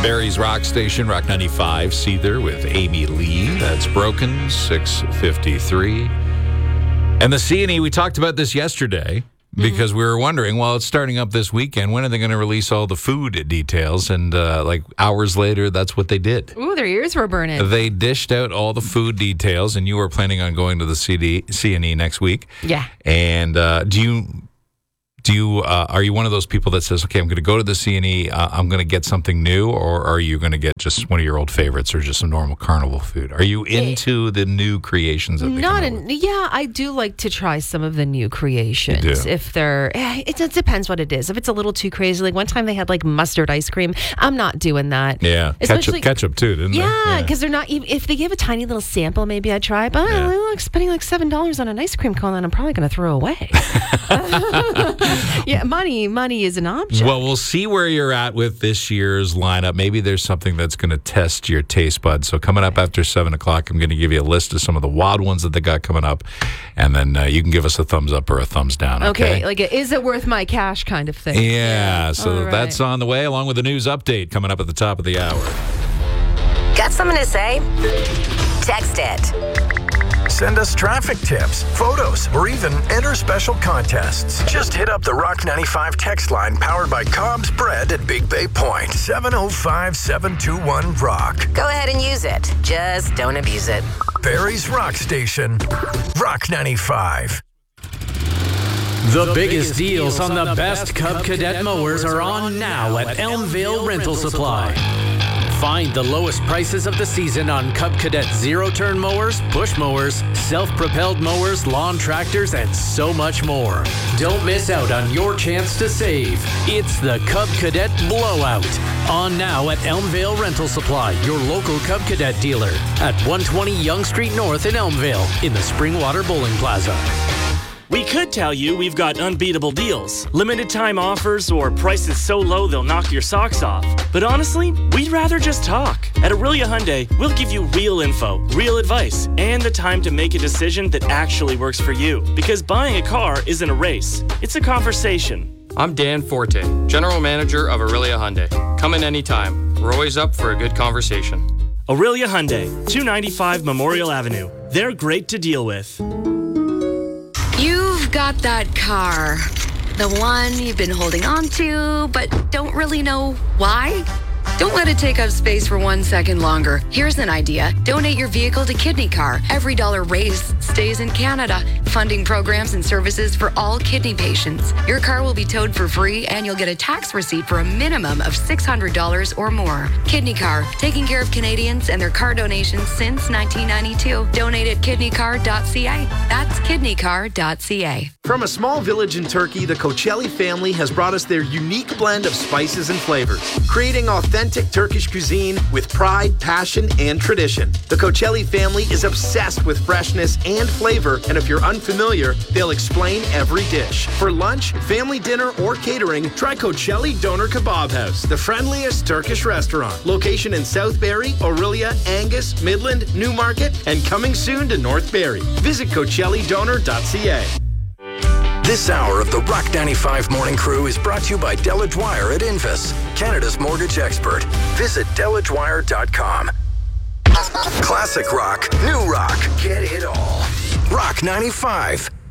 Barry's Rock Station, Rock 95, Seether with Amy Lee. That's Broken, 6:53. And the C&E, we talked about this yesterday because we were wondering, well, it's starting up this weekend. When are they going to release all the food details? And like hours later, that's what they did. Ooh, their ears were burning. They dished out all the food details, and you were planning on going to the C&E next week. Yeah. And are you one of those people that says, okay, I'm going to go to the C&E, I'm going to get something new, or are you going to get just one of your old favorites or just some normal carnival food? Are you into the new creations that they come up with? Yeah, I do like to try some of the new creations. You do? If they're, it depends what it is. If it's a little too crazy, like one time they had like mustard ice cream, I'm not doing that. Yeah, ketchup too, didn't they? Yeah, because they're not, if they give a tiny little sample, maybe I'd try, but like spending like $7 on an ice cream cone that I'm probably going to throw away. Yeah, money is an object. Well, we'll see where you're at with this year's lineup. Maybe there's something that's going to test your taste buds. So coming up after 7 o'clock, I'm going to give you a list of some of the wild ones that they got coming up, and then you can give us a thumbs up or a thumbs down. Okay, like is it worth my cash kind of thing. Yeah, so that's on the way, along with the news update coming up at the top of the hour. Got something to say? Text it. Send us traffic tips, photos, or even enter special contests. Just hit up the Rock 95 text line powered by Cobb's Bread at Big Bay Point. 705-721-ROCK. Go ahead and use it. Just don't abuse it. Barry's Rock Station, Rock 95. The biggest deals on the best Cub Cadet mowers are on now at Elmvale Rental Supply. Find the lowest prices of the season on Cub Cadet zero-turn mowers, push mowers, self-propelled mowers, lawn tractors, and so much more. Don't miss out on your chance to save. It's the Cub Cadet Blowout. On now at Elmvale Rental Supply, your local Cub Cadet dealer. At 120 Yonge Street North in Elmvale, in the Springwater Bowling Plaza. We could tell you we've got unbeatable deals, limited time offers, or prices so low they'll knock your socks off. But honestly, we'd rather just talk. At Aurelia Hyundai, we'll give you real info, real advice, and the time to make a decision that actually works for you. Because buying a car isn't a race, it's a conversation. I'm Dan Forte, General Manager of Aurelia Hyundai. Come in anytime. We're always up for a good conversation. Aurelia Hyundai, 295 Memorial Avenue. They're great to deal with. You've got that car. The one you've been holding on to, but don't really know why? Don't let it take up space for 1 second longer. Here's an idea. Donate your vehicle to Kidney Car. Every dollar raised stays in Canada, funding programs and services for all kidney patients. Your car will be towed for free, and you'll get a tax receipt for a minimum of $600 or more. Kidney Car, taking care of Canadians and their car donations since 1992. Donate at kidneycar.ca. That's kidneycar.ca. From a small village in Turkey, the Koçelli family has brought us their unique blend of spices and flavors, creating authentic Turkish cuisine with pride, passion, and tradition. The Koçelli family is obsessed with freshness and flavor, and if you're unfamiliar, they'll explain every dish. For lunch, family dinner, or catering, try Koçelli Doner Kebab House, the friendliest Turkish restaurant. Location in South Barrie, Orillia, Angus, Midland, Newmarket, and coming soon to North Barrie. Visit CoçelliDoner.ca. This hour of the Rock 95 Morning Crew is brought to you by Della Dwyer at Invis, Canada's mortgage expert. Visit DellaDwyer.com. Classic rock, new rock, get it all. Rock 95.